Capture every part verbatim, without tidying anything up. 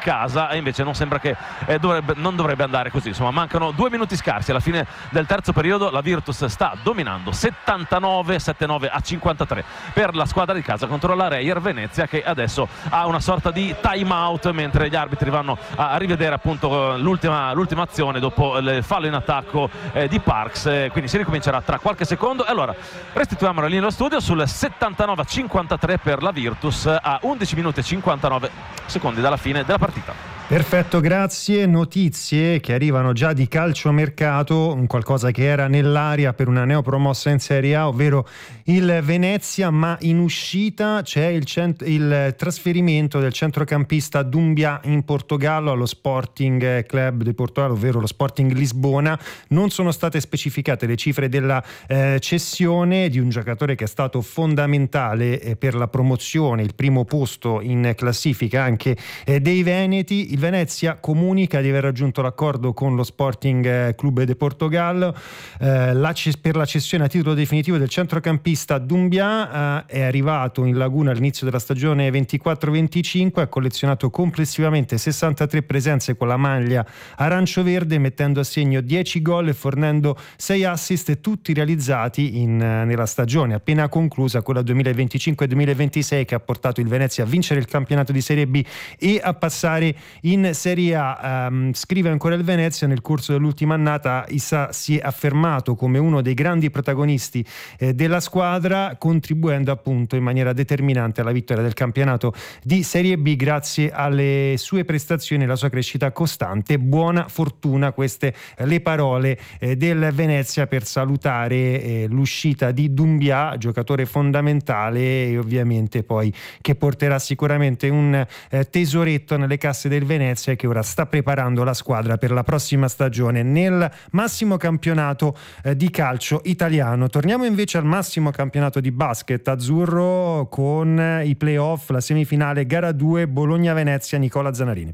casa, e invece non sembra che eh, dovrebbe, non dovrebbe andare così. Insomma, mancano due minuti scarsi alla fine del terzo periodo, la Virtus sta dominando settantanove settantanove a cinquantatré per la squadra di casa contro la Reyer Venezia, che adesso ha una sorta di time out mentre gli arbitri vanno a rivedere appunto l'ultima, l'ultima azione dopo il fallo in attacco eh, di Parks, eh, quindi si ricomincerà tra qualche secondo. E allora restituiamo la linea allo studio sul settantanove a cinquantatré per la Virtus a undici minuti e cinquantanove secondi dalla fine della partita. Perfetto, grazie. Notizie che arrivano già di calciomercato, un qualcosa che era nell'aria per una neopromossa in Serie A, ovvero il Venezia, ma in uscita c'è il, cent- il trasferimento del centrocampista Doumbia in Portogallo allo Sporting Club di Portogallo, ovvero lo Sporting Lisbona. Non sono state specificate le cifre della eh, cessione di un giocatore che è stato fondamentale eh, per la promozione, il primo posto in classifica anche eh, dei Veneti. Il Venezia comunica di aver raggiunto l'accordo con lo Sporting Club de Portogallo eh, la, per la cessione a titolo definitivo del centrocampista Doumbia. Eh, è arrivato in Laguna all'inizio della stagione ventiquattro venticinque, ha collezionato complessivamente sessantatré presenze con la maglia arancio-verde, mettendo a segno dieci gol e fornendo sei assist, tutti realizzati in, nella stagione appena conclusa, quella duemilaventicinque duemilaventisei, che ha portato il Venezia a vincere il campionato di Serie B e a passare in Serie A. Um, scrive ancora il Venezia: nel corso dell'ultima annata Issa si è affermato come uno dei grandi protagonisti eh, della squadra, contribuendo appunto in maniera determinante alla vittoria del campionato di Serie B grazie alle sue prestazioni e alla sua crescita costante. Buona fortuna, queste le parole eh, del Venezia per salutare eh, l'uscita di Doumbia, giocatore fondamentale e ovviamente poi che porterà sicuramente un eh, tesoretto nelle casse del Venezia, che ora sta preparando la squadra per la prossima stagione nel massimo campionato eh, di calcio italiano. Torniamo invece al massimo campionato di basket azzurro con eh, i playoff, la semifinale gara due Bologna-Venezia. Nicola Zanarini.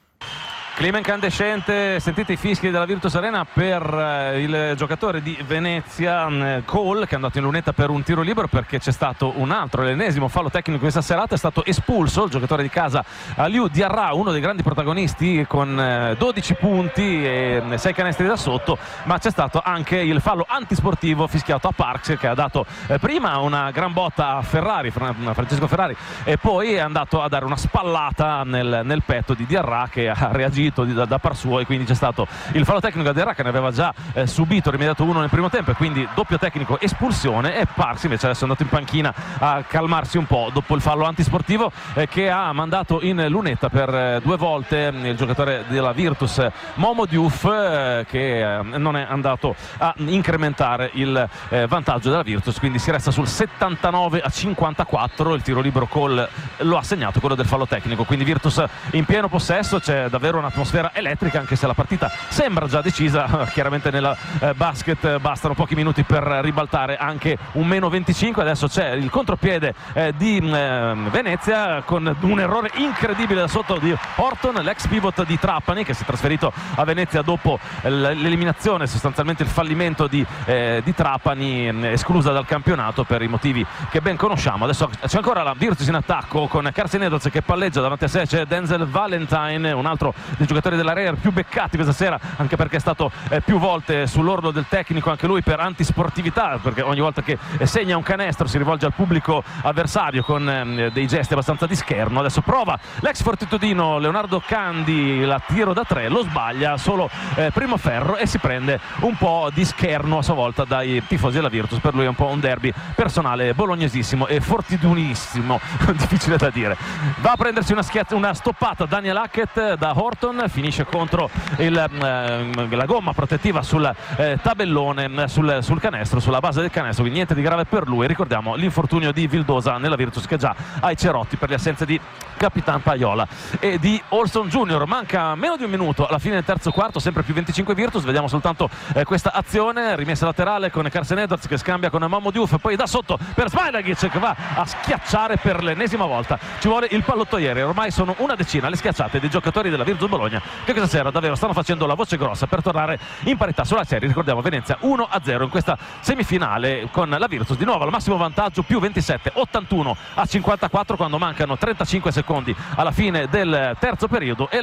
Clima incandescente, sentite i fischi della Virtus Arena per eh, il giocatore di Venezia eh, Cole, che è andato in lunetta per un tiro libero perché c'è stato un altro, l'ennesimo fallo tecnico questa serata. È stato espulso il giocatore di casa Aliou Diarra, uno dei grandi protagonisti con eh, dodici punti e sei canestri da sotto, ma c'è stato anche il fallo antisportivo fischiato a Parks, che ha dato eh, prima una gran botta a Ferrari, Francesco Ferrari, e poi è andato a dare una spallata nel, nel petto di Diarra, che ha reagito Da, da par suo, e quindi c'è stato il fallo tecnico a Diarra, che ne aveva già eh, subito rimediato uno nel primo tempo, e quindi doppio tecnico, espulsione. E Parks invece adesso è andato in panchina a calmarsi un po' dopo il fallo antisportivo eh, che ha mandato in lunetta per eh, due volte eh, il giocatore della Virtus Momo Diouf, eh, che eh, non è andato a incrementare il eh, vantaggio della Virtus, quindi si resta sul settantanove a cinquantaquattro. Il tiro libero Cole lo ha segnato, quello del fallo tecnico, quindi Virtus in pieno possesso. C'è davvero una atmosfera elettrica, anche se la partita sembra già decisa. Chiaramente nella eh, basket bastano pochi minuti per ribaltare anche un meno venticinque. Adesso c'è il contropiede eh, di eh, Venezia, con un errore incredibile da sotto di Horton, l'ex pivot di Trapani, che si è trasferito a Venezia dopo l'eliminazione, sostanzialmente il fallimento di, eh, di Trapani, eh, esclusa dal campionato per i motivi che ben conosciamo. Adesso c'è ancora la Virtus in attacco con Carson Edwards che palleggia, davanti a sé c'è Denzel Valentine, un altro dei giocatori della Reyer più beccati questa sera, anche perché è stato eh, più volte sull'orlo del tecnico anche lui per antisportività, perché ogni volta che eh, segna un canestro si rivolge al pubblico avversario con eh, dei gesti abbastanza di scherno. Adesso prova l'ex fortitudino Leonardo Candi la tiro da tre, lo sbaglia solo eh, primo ferro e si prende un po' di scherno a sua volta dai tifosi della Virtus. Per lui è un po' un derby personale bolognesissimo e fortitudinissimo difficile da dire. Va a prendersi una, schiaz- una stoppata Daniel Hackett da Horton, finisce contro il, eh, la gomma protettiva sul eh, tabellone, sul, sul canestro, sulla base del canestro, quindi niente di grave per lui. Ricordiamo l'infortunio di Vildosa nella Virtus, che già ha i cerotti per le assenze di Capitan Paiola e di Olson Junior. Manca meno di un minuto alla fine del terzo quarto, sempre più venticinque Virtus. Vediamo soltanto eh, questa azione, rimessa laterale con Carson Edwards che scambia con Momo Diouf, poi da sotto per Smailagic che va a schiacciare per l'ennesima volta. Ci vuole il pallottoiere, ormai sono una decina le schiacciate dei giocatori della Virtus Bologna, che questa sera davvero stanno facendo la voce grossa per tornare in parità sulla serie. Ricordiamo Venezia uno a zero in questa semifinale, con la Virtus di nuovo al massimo vantaggio, più ventisette, ottantuno a cinquantaquattro, quando mancano trentacinque secondi alla fine del terzo periodo. E